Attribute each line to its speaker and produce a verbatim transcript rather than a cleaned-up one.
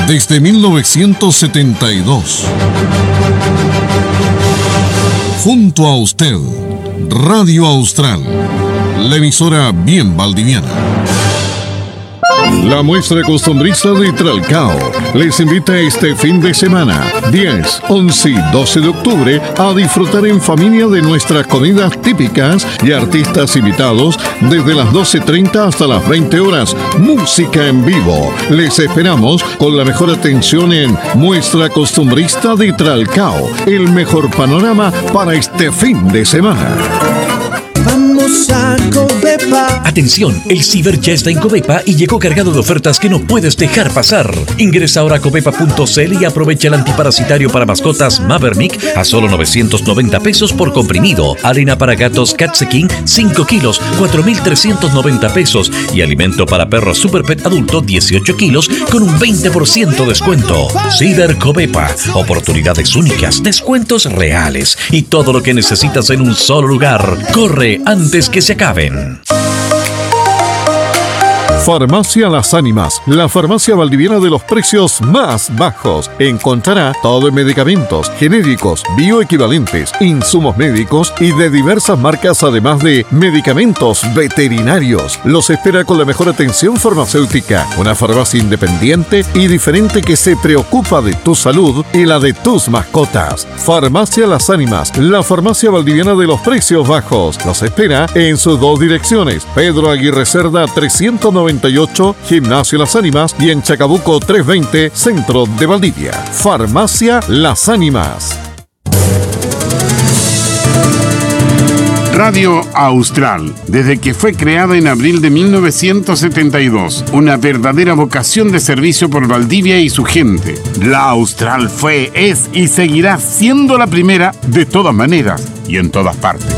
Speaker 1: Desde mil novecientos setenta y dos. Junto a usted, Radio Austral, la emisora bien valdiviana. La muestra costumbrista de Tralcao les invita este fin de semana, diez, once y doce de octubre, a disfrutar en familia de nuestras comidas típicas y artistas invitados desde las doce treinta hasta las veinte horas. Música en vivo. Les esperamos con la mejor atención en Muestra Costumbrista de Tralcao, el mejor panorama para este fin de semana.
Speaker 2: Vamos a Covepa.
Speaker 3: Atención, el Ciber ya está en Covepa y llegó cargado de ofertas que no puedes dejar pasar. Ingresa ahora a covepa punto cl y aprovecha el antiparasitario para mascotas Mavernick a solo novecientos noventa pesos por comprimido. Arena para gatos Catseking cinco kilos, cuatro mil trescientos noventa pesos. Y alimento para perros Super Pet adulto dieciocho kilos con un veinte por ciento descuento. Ciber Covepa. Oportunidades únicas, descuentos reales y todo lo que necesitas en un solo lugar. Corre antes que se acaben.
Speaker 1: Farmacia Las Ánimas, la farmacia valdiviana de los precios más bajos. Encontrará todo en medicamentos, genéricos, bioequivalentes, insumos médicos y de diversas marcas, además de medicamentos veterinarios. Los espera con la mejor atención farmacéutica. Una farmacia independiente y diferente que se preocupa de tu salud y la de tus mascotas. Farmacia Las Ánimas, la farmacia valdiviana de los precios bajos. Los espera en sus dos direcciones: Pedro Aguirre Cerda trescientos noventa y ocho, Gimnasio Las Ánimas, y en Chacabuco trescientos veinte, Centro de Valdivia. Farmacia Las Ánimas.
Speaker 4: Radio Austral, desde que fue creada en abril de mil novecientos setenta y dos, una verdadera vocación de servicio por Valdivia y su gente. La Austral fue, es y seguirá siendo la primera de todas maneras y en todas partes.